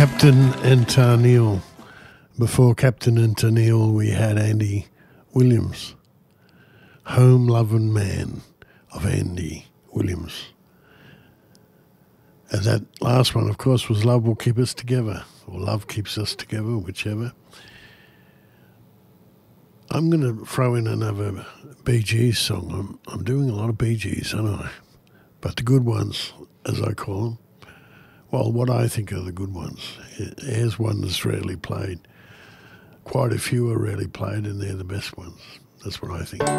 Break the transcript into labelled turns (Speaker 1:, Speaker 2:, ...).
Speaker 1: Captain and Tarneel. Before Captain and Tarneel, we had Andy Williams. Home Lovin' Man of Andy Williams. And that last one, of course, was Love Will Keep Us Together, or Love Keeps Us Together, whichever. I'm going to throw in another Bee Gees song. I'm doing a lot of Bee Gees, aren't I? But the good ones, as I call them. Well, what I think are the good ones. Here's one that's rarely played. Quite a few are rarely played, and they're the best ones. That's what I think.